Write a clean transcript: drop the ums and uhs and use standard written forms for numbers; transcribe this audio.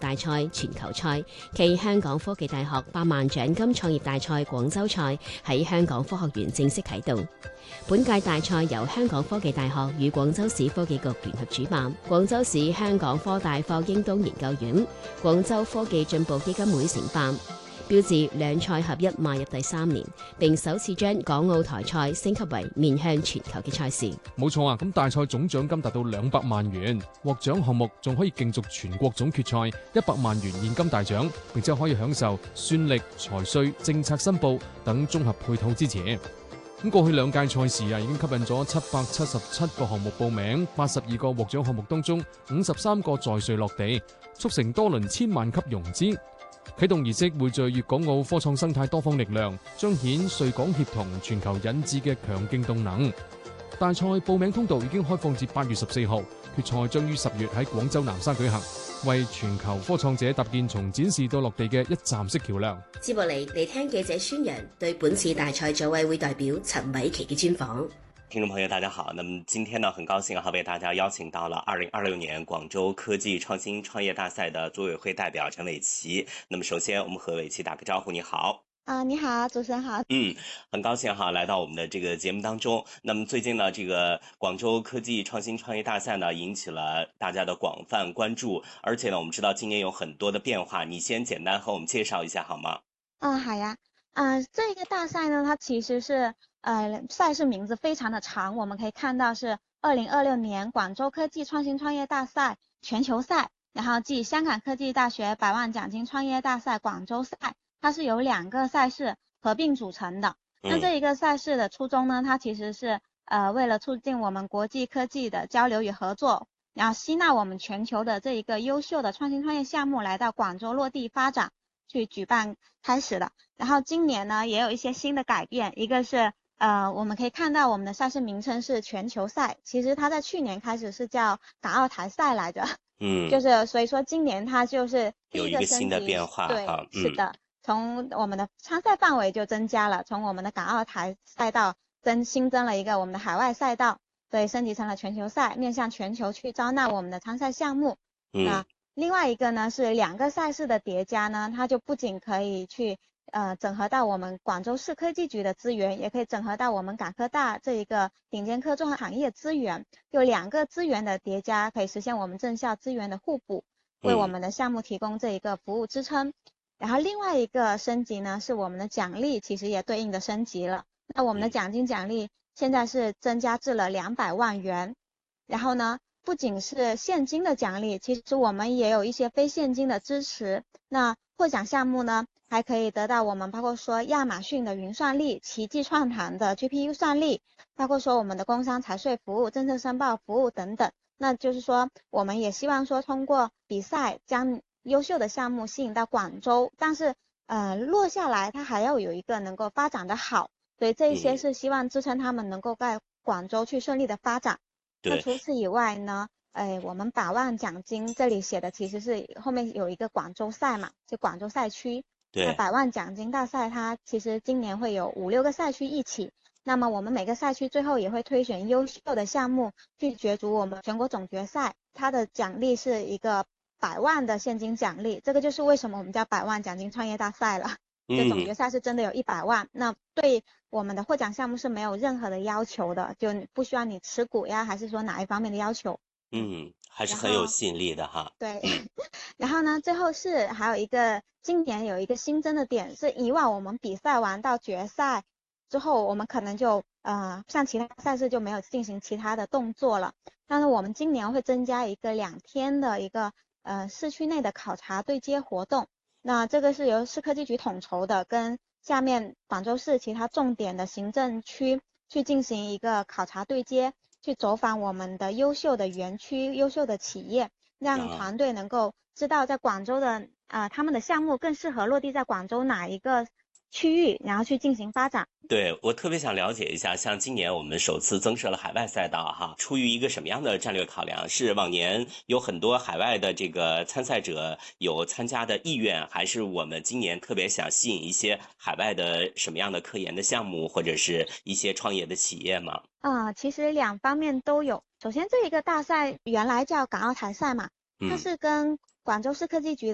大賽全球賽暨香港科技大學100萬獎金創業大賽廣州賽喺香港科學園正式啟動。本屆大賽由香港科技大學與廣州市科技局聯合主辦，廣州市香港科大霍英東研究院、廣州科技進步基金會承辦，標誌兩賽合一邁入第3年，並首次將港澳台賽升級為面向全球嘅賽事。 冇錯啊！咁大賽總獎金達到200萬元，獲獎項目仲可以競逐全國總決賽100萬元現金大獎，並且可以享受算力、財稅、政策申報等綜合配套支持。咁過去2屆賽事已經吸引咗777個項目報名，82個獲獎項目當中53個在穗落地，促成多輪千萬級融資。啟動儀式匯聚粵港澳科創生態多方力量，彰顯穗港協同全球引智嘅強勁動能。大賽報名通道已經開放至8月14號，決賽將於10月喺廣州南山舉行，為全球科創者搭建從展示到落地嘅一站式橋梁。 接落嚟，嚟聽記者宣揚對本次大賽組委會代表陳偉琪嘅專訪。 聽眾朋友大家好，那麼今天呢，很高興為大家邀請到了2026年廣州科技創新創業大賽的組委會代表陳偉琪。那麼首先我們和偉琪打個招呼。你好。 你好，主持人好。 很高興來到我們的這個節目當中。那麼最近呢，這個廣州科技創新創業大賽呢，引起了大家的廣泛關注，而且呢，我們知道今年有很多的變化，你先簡單和我們介紹一下好嗎？ 好呀。這個大賽呢，它其實是賽事名字非常的長，我們可以看到是2026年廣州科技創新創業大賽全球賽，然後繼香港科技大學100萬獎金創業大賽廣州賽，它是由2個賽事合併組成的。那這一個賽事的初衷呢，它其實是為了促進我們國際科技的交流與合作，然後吸納我們全球的這一個優秀的創新創業項目來到廣州落地發展去舉辦開始的。然後今年呢也有一些新的改變，一個是我們可以看到我們的賽事名稱是全球賽，其實它在去年開始是叫港澳台賽來着。就是所以說今年它就是有一個新的變化。 對，是的。從我們的參賽範圍就增加了，從我們的港澳台賽道新增了一個我們的海外賽道，所以升級成了全球賽，面向全球去招納我們的參賽項目。另外一個呢是2個賽事的疊加呢，它就不僅可以去整合到我們廣州市科技局的資源，也可以整合到我們港科大這一個頂尖科綜行業資源，有2個資源的疊加，可以實現我們正校資源的互補，為我們的項目提供這一個服務支撐。然後另外一個升級呢，是我們的獎勵其實也對應的升級了。那我們的獎金獎勵現在是增加至了200萬元。然後呢，不僅是現金的獎勵，其實我們也有一些非現金的支持。那獲獎項目呢，還可以得到我們包括說亞馬遜的雲算力、奇蹟創談的 GPU 算力，包括說我們的工商財稅服務、政策申報服務等等。那就是說，我們也希望說通過比賽將優秀的項目吸引到廣州，但是落下來它還要有一個能夠發展的好，所以這一些是希望支撐他們能夠在廣州去順利的發展。那除此以外呢，我們100萬獎金這裡寫的其實是後面有一個廣州賽嘛，就廣州賽區。那100萬獎金大賽它其實今年會有5、6個賽區一起，那麼我們每個賽區最後也會推選優秀的項目去角逐我們全國總決賽，它的獎勵是一個100萬的現金獎勵，這個就是為什麼我們叫100萬獎金創業大賽了。就總決賽是真的有100萬，那對我們的獲獎項目是沒有任何的要求的，就不需要你持股呀，還是說哪一方面的要求。 還是很有吸引力的哈。 對。然後呢，最後是還有一個今年有一個新增的點是，以往我們比賽完到決賽之後，我們可能就像其他賽事就沒有進行其他的動作了，但是我們今年會增加一個2天的一個市區內的考察對接活動。那這個是由市科技局統籌的，跟下面廣州市其他重點的行政區去進行一個考察對接，去走訪我們的優秀的園區、優秀的企業，讓團隊能夠知道在廣州的他們的項目更適合落地在廣州哪一個區域，然後去進行發展。 對，我特別想了解一下，像今年我們首次增設了海外賽道哈，出於一個什麼樣的戰略考量？是往年有很多海外的這個參賽者有參加的意願，還是我們今年特別想吸引一些海外的什麼樣的科研的項目，或者是一些創業的企業嗎？ 其實2方面都有。首先這一個大賽原來叫港澳台賽嘛，它是跟廣州市科技局